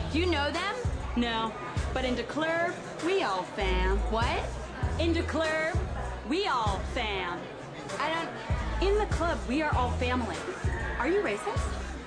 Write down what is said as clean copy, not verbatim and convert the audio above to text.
Do you know them? No, but in the club, we all fam. What? In the club, we all fam. I don't... In the club, we are all family. Are you racist?